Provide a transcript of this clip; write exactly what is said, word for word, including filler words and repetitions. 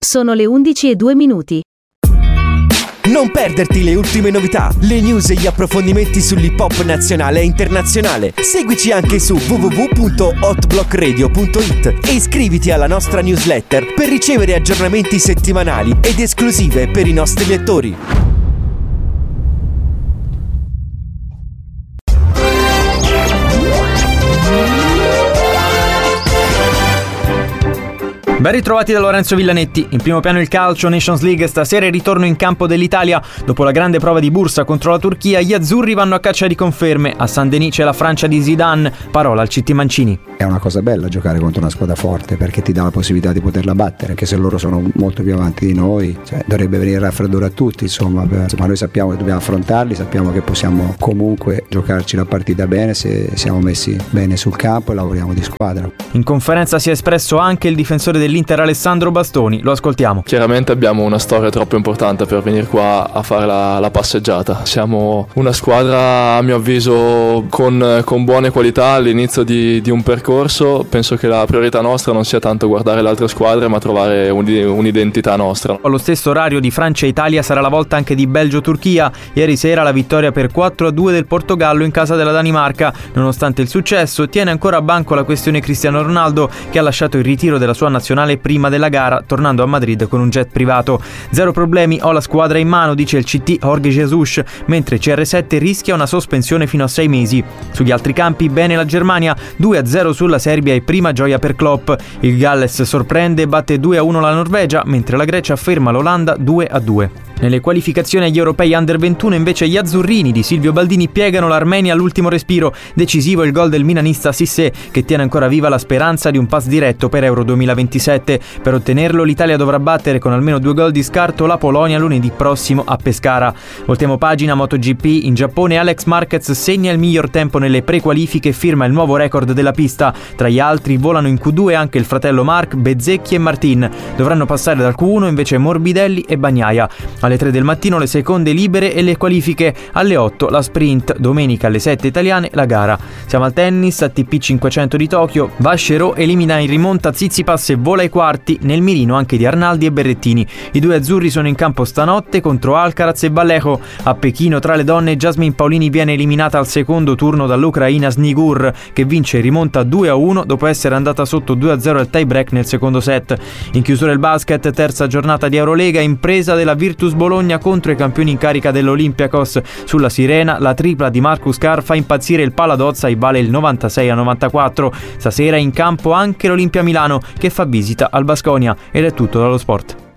Sono le undici e due minuti. Non perderti le ultime novità, le news e gli approfondimenti sull'hip hop nazionale e internazionale. Seguici anche su w w w punto hotblock radio punto it e iscriviti alla nostra newsletter per ricevere aggiornamenti settimanali ed esclusive per i nostri lettori. Ben ritrovati da Lorenzo Villanetti. In primo piano il calcio, Nations League, stasera il ritorno in campo dell'Italia. Dopo la grande prova di Bursa contro la Turchia, gli azzurri vanno a caccia di conferme. A Saint-Denis c'è la Francia di Zidane. Parola al C T Mancini. È una cosa bella giocare contro una squadra forte perché ti dà la possibilità di poterla battere, anche se loro sono molto più avanti di noi, cioè, dovrebbe venire raffreddore a tutti, insomma, ma noi sappiamo che dobbiamo affrontarli, sappiamo che possiamo comunque giocarci la partita bene se siamo messi bene sul campo e lavoriamo di squadra. In conferenza si è espresso anche il difensore dell'Inter Alessandro Bastoni, lo ascoltiamo. Chiaramente abbiamo una storia troppo importante per venire qua a fare la, la passeggiata. Siamo una squadra, a mio avviso, con, con buone qualità all'inizio di, di un percorso. Penso che la priorità nostra non sia tanto guardare le altre squadre ma trovare un, un'identità nostra. Allo stesso orario di Francia e Italia sarà la volta anche di Belgio-Turchia. Ieri sera la vittoria per quattro a due del Portogallo in casa della Danimarca. Nonostante il successo, tiene ancora a banco la questione Cristiano Ronaldo, che ha lasciato il ritiro della sua nazionale prima della gara, tornando a Madrid con un jet privato. Zero problemi, ho la squadra in mano, dice il C T Jorge Jesus, mentre C R sette rischia una sospensione fino a sei mesi. Sugli altri campi bene la Germania, due a zero sulla Serbia e prima gioia per Klopp. Il Galles sorprende e batte due a uno la Norvegia, mentre la Grecia ferma l'Olanda due a due. Nelle qualificazioni agli europei under ventuno invece gli azzurrini di Silvio Baldini piegano l'Armenia all'ultimo respiro. Decisivo il gol del milanista Cissé, che tiene ancora viva la speranza di un pass diretto per Euro duemilaventisette. Per ottenerlo l'Italia dovrà battere con almeno due gol di scarto la Polonia lunedì prossimo a Pescara. Voltiamo pagina. MotoGP. In Giappone Alex Marquez segna il miglior tempo nelle prequalifiche e firma il nuovo record della pista. Tra gli altri volano in Q due anche il fratello Marc, Bezzecchi e Martin. Dovranno passare dal Q uno invece Morbidelli e Bagnaia. Alle tre del mattino le seconde libere e le qualifiche. Alle otto la sprint. Domenica alle sette italiane la gara. Siamo al tennis. A T P cinquecento di Tokyo, Vachereau elimina in rimonta Tsitsipas e vola ai quarti, nel mirino anche di Arnaldi e Berrettini. I due azzurri sono in campo stanotte contro Alcaraz e Vallejo. A Pechino tra le donne Jasmine Paolini viene eliminata al secondo turno dall'ucraina Snigur, che vince e rimonta due a uno dopo essere andata sotto due a zero al tie break nel secondo set. In chiusura il basket, terza giornata di Eurolega, impresa della Virtus Bologna contro i campioni in carica dell'Olympiakos. Sulla sirena la tripla di Marcus Carr fa impazzire il Paladozza e vale il novantasei a novantaquattro. Stasera in campo anche l'Olimpia Milano, che fa visita al Baskonia. Ed è tutto dallo sport.